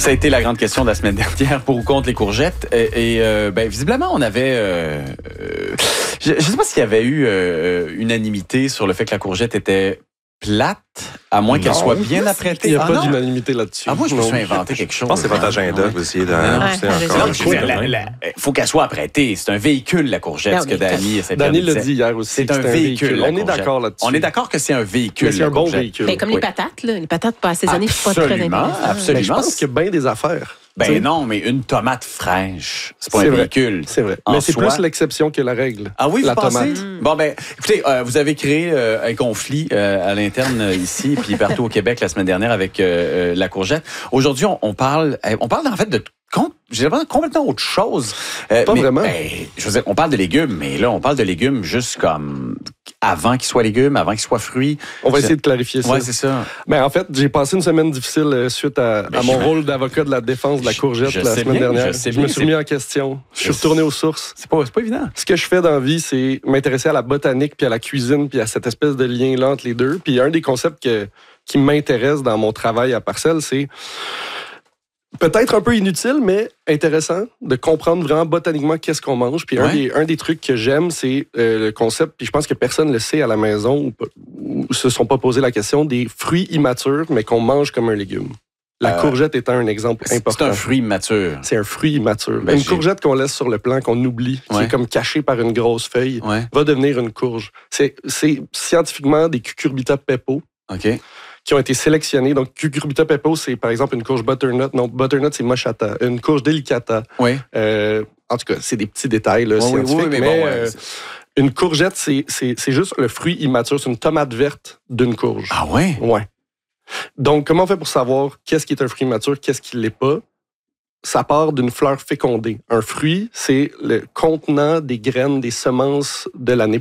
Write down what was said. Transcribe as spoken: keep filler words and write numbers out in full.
Ça a été la grande question de la semaine dernière, pour ou contre les courgettes. Et, et euh, ben, visiblement, on avait... Euh, euh, je ne sais pas s'il y avait eu euh, unanimité sur le fait que la courgette était plate, à moins qu'elle soit bien apprêtée. Il n'y a ah, pas non. d'unanimité là-dessus. Ah, moi, je me Non. suis inventé quelque chose. Je pense que c'est votre agenda que vous essayez de... Il faut qu'elle soit apprêtée. C'est un véhicule, la courgette, Non, ce que mais Dany... Dany l'a dit hier aussi. C'est un véhicule. On est d'accord là-dessus. On est d'accord que c'est un véhicule. Mais c'est un bon véhicule. Ben, comme les patates, là. Les patates pas assaisonnées, c'est pas très Absolument, intéressant. absolument. Mais je pense qu'il y a bien des affaires. Ben T'sais. non, mais une tomate fraîche, c'est pas C'est un vrai. véhicule. C'est vrai. En Mais c'est soi. plus l'exception que la règle. Ah oui, la vous pensez? tomate. Bon, ben, écoutez, euh, vous avez créé euh, un conflit euh, à l'interne euh, ici, puis partout au Québec la semaine dernière avec euh, euh, la courgette. Aujourd'hui, on, on parle, on parle en fait de com- je dirais complètement autre chose. Euh, Pas mais, vraiment. Ben, je veux dire, on parle de légumes, mais là, on parle de légumes juste comme avant qu'ils soient légumes, avant qu'ils soient fruits. On va essayer de clarifier ça. Ouais, c'est ça. Ben, en fait, j'ai passé une semaine difficile euh, suite à, Ben, à mon je- rôle d'avocat de la défense de la Je- courgette je la sais semaine bien, dernière. je sais me bien, suis c'est- remis en question. Je suis Je- retourné aux sources. C'est pas, c'est pas évident. Ce que je fais dans la vie, c'est m'intéresser à la botanique, puis à la cuisine, puis à cette espèce de lien-là entre les deux. Puis un des concepts que, qui m'intéresse dans mon travail à Parcelles, c'est peut-être un peu inutile, mais intéressant de comprendre vraiment botaniquement qu'est-ce qu'on mange. Puis un, Ouais. des, un des trucs que j'aime, c'est euh, le concept, puis je pense que personne ne le sait à la maison ou, ou se sont pas posé la question, des fruits immatures, mais qu'on mange comme un légume. La Euh, courgette étant un exemple C'est important. un fruit mature. C'est un fruit immature. Ben, une j'ai- courgette qu'on laisse sur le plan, qu'on oublie, qui Ouais. est comme cachée par une grosse feuille, Ouais. va devenir une courge. C'est, c'est scientifiquement des cucurbita pepo OK. qui ont été sélectionnés. Donc, cucurbita pepo, c'est par exemple une courge butternut. Non, butternut, c'est mochata. Une courge delicata. Oui. Euh, en tout cas, c'est des petits détails là, Oui, oui, scientifiques. oui, mais mais bon, ouais, euh, c'est- une courgette, c'est, c'est, c'est juste le fruit immature. C'est une tomate verte d'une courge. Ah ouais? Ouais. Donc, comment on fait pour savoir qu'est-ce qui est un fruit mature, qu'est-ce qui ne l'est pas? Ça part d'une fleur fécondée. Un fruit, c'est le contenant des graines, des semences de l'année